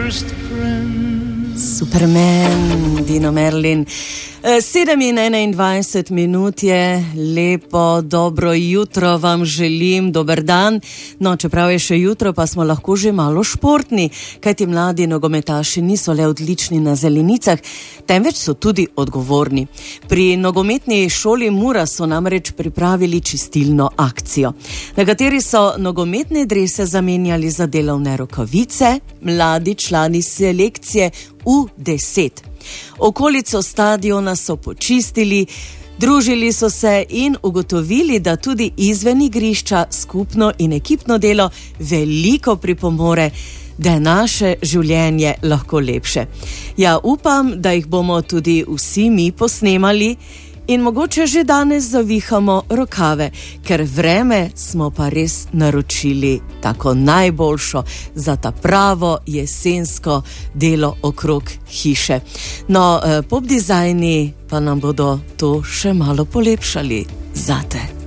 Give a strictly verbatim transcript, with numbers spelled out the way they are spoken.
dearest friend. Superman, Dino Merlin. sedem in enaindvajset minut je, lepo, dobro jutro vam želim, dober dan. No, čeprav je še jutro, pa smo lahko že malo športni, kajti mladi nogometaši niso le odlični na zelenicah, temveč so tudi odgovorni. Pri nogometni šoli Mura so namreč pripravili čistilno akcijo, na kateri so nogometne drese zamenjali za delovne rokavice, mladi člani selekcije U deset. Okolico stadiona so počistili, družili so se in ugotovili, da tudi izven igrišča skupno in ekipno delo veliko pripomore, da je naše življenje lahko lepše. Ja, upam, da jih bomo tudi vsi mi posnemali in mogoče že danes zavihamo rokave, ker vreme smo pa res naročili tako najboljšo za ta pravo jesensko delo okrog hiše. No, pop dizajni pa nam bodo to še malo polepšali zate.